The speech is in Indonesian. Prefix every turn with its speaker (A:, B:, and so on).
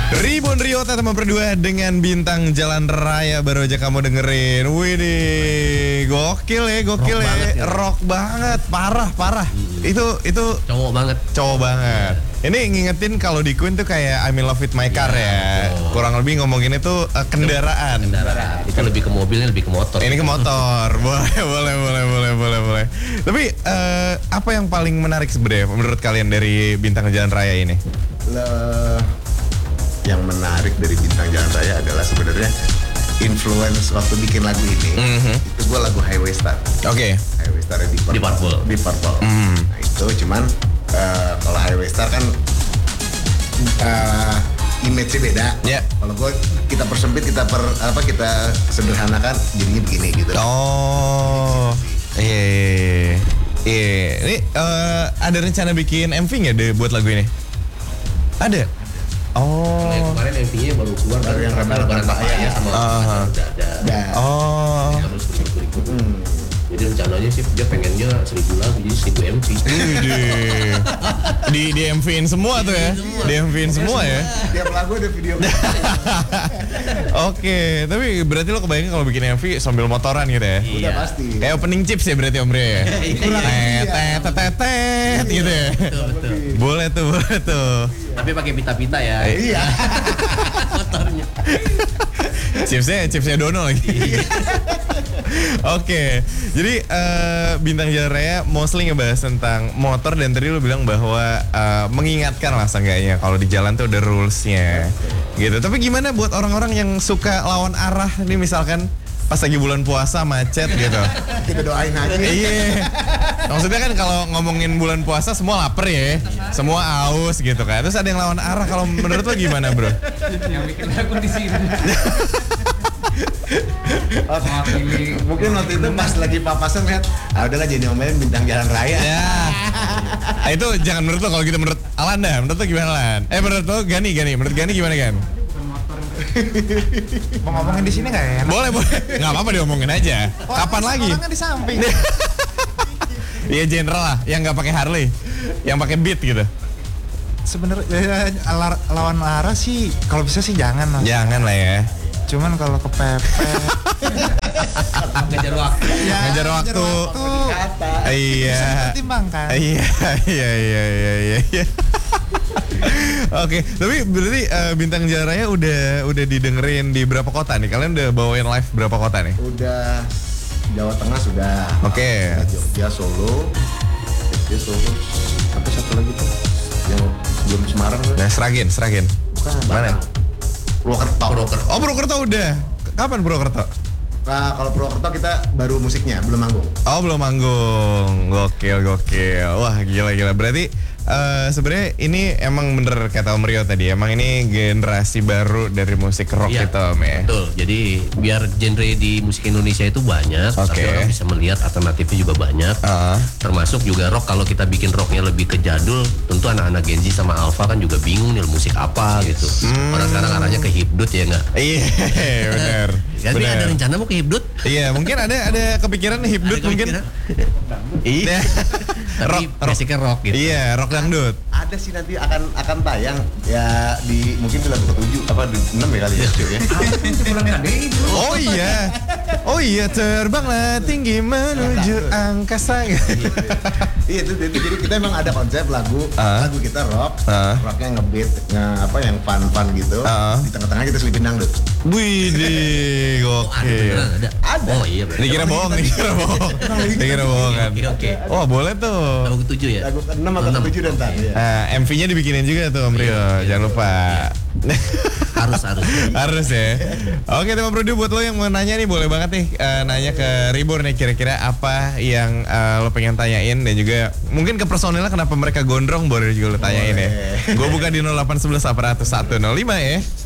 A: Ribbon Ryota teman berdua dengan Bintang Jalan Raya baru aja kamu dengerin. Widih, gokil ya. Rock banget, parah. Itu cowok banget. Ini ngingetin kalau di Queen tuh kayak I'm in love with my car ya. Kurang lebih ngomongin itu kendaraan.
B: Itu lebih ke mobilnya, lebih ke motor.
A: Ini ke motor. boleh. Tapi apa yang paling menarik sebenarnya menurut kalian dari Bintang Jalan Raya ini?
C: Yang menarik dari Bintang Jalan Raya adalah sebenarnya influence waktu bikin lagu ini. Itu gue lagu Highway Star.
A: Oke.
C: Highway Star di Purple. Nah itu cuman kalau Highway Star kan image-nya beda.
A: Yeah.
C: Kalau gue kita persempit, kita sederhanakan jadinya begini gitu.
A: Oh. Iya. Ini ada rencana bikin MV nggak buat lagu ini? Ada. Oh.
B: Yang kemarin MV-nya baru keluar dari yang Lebaran ya sama udah.
A: Oh.
B: Jadi rencananya sih dia pengennya 1.000 lagu jadi 1.000 MV.
A: Di MV-in semua tuh ya. Di MV-in semua ya.
C: Tiap lagu ada video.
A: Oke, tapi berarti lo kebayang kalau bikin MV sambil motoran gitu ya?
C: Udah pasti.
A: Kayak opening chips ya berarti Om Rio ya? Tet gitu ya?
B: Betul.
A: Boleh tuh.
B: Tapi pakai pita-pita ya.
C: Iya.
B: Motornya.
A: Chipsnya Dono lagi. Oke, jadi Bintang Jalan Raya mostly ngebahas tentang motor dan tadi lo bilang bahwa mengingatkan lah seenggaknya kalau di jalan tuh ada rules-nya gitu. Tapi gimana buat orang-orang yang suka lawan arah nih misalkan pas lagi bulan puasa macet gitu?
C: Kita doain aja.
A: Iya. Maksudnya kan kalau ngomongin bulan puasa semua lapar ya, semua aus gitu kan. Terus ada yang lawan arah, kalau menurut lo gimana bro?
D: Yang bikin lagu di sini.
C: Mungkin waktu itu pas lagi papasan lihat, udahlah jadi ngomelin Bintang Jalan Raya.
A: Ya. Itu jangan menurut lo, kalau gitu menurut Alanda, menurut lo gimana Lan? Menurut lo Gani, menurut Gani gimana Gan?
D: Mau ngomongin di sini nggak ya?
A: Boleh, nggak apa-apa diomongin aja. Kapan lagi?
D: Orang kan di samping.
A: Iya general lah, yang nggak pakai Harley, yang pakai Beat gitu.
D: Sebenarnya lawan arah sih, kalau bisa sih jangan lah.
A: Jangan lah ya.
D: Cuman kalau kepepet
B: Ngejar waktu.
A: Ngejar waktu. Iya.
D: Pertimbangkan.
A: Iya. Oke, tapi berarti Bintang Jalan Raya udah didengerin di berapa kota nih? Kalian udah bawain live berapa kota nih?
C: Udah Jawa Tengah sudah.
A: Oke.
C: Jogja, Solo. Apa satu lagi tuh? Yang sebelum Semarang tuh?
A: Nah, Sragen.
C: Bukan.
A: Mana?
C: Purwokerto.
A: Oh, Purwokerto udah. Kapan Purwokerto?
C: Nah, kalau Purwokerto kita baru musiknya, belum manggung.
A: Oh, belum manggung. Gokil. Wah, gila. Berarti sebenarnya ini emang bener kata Om Rio tadi, emang ini generasi baru dari musik rock
B: Iya,
A: gitu Om ya.
B: Betul. Jadi biar genre di musik Indonesia itu banyak,
A: Oke.
B: tapi orang bisa melihat alternatifnya juga banyak. Termasuk juga rock, kalau kita bikin rocknya lebih ke jadul, tentu anak-anak Gen Z sama Alpha kan juga bingung nih musik apa gitu. Orang sekarang arahnya ke hipdut ya nggak?
A: Iya, bener.
B: Tapi ada rencana mau ke hipdut?
A: Iya, mungkin ada kepikiran hipdut mungkin. Iya.
B: Tapi basicnya rock gitu.
A: Iya, rock dangdut.
C: Ada sih nanti akan tayang ya di mungkin di lagu ke-7 apa di 6 ya kali ya.
A: Oh iya, terbanglah tinggi menuju angkasa.
C: Iya itu jadi kita emang ada konsep lagu kita rocknya ngebeat yang fun gitu. Di tengah-tengah kita selipin dangdut.
A: Widih, gokil.
B: Ada. Oh iya.
A: Dikira bohong kan.
B: Oke.
A: Wah, boleh tuh.
B: Lagu ke-7 ya?
C: Lagu ke-6 atau ke-7 dan ntar ya.
A: MV-nya dibikinin juga tuh Om Rio, jangan lupa. Harus ya. Oke teman Bro, buat lo yang mau nanya nih, boleh banget nih nanya ke Ribor nih, kira-kira apa yang lo pengen tanyain, dan juga mungkin ke personilnya kenapa mereka gondrong, boleh juga lo tanyain ya. Gue buka di 0811 801 105 ya.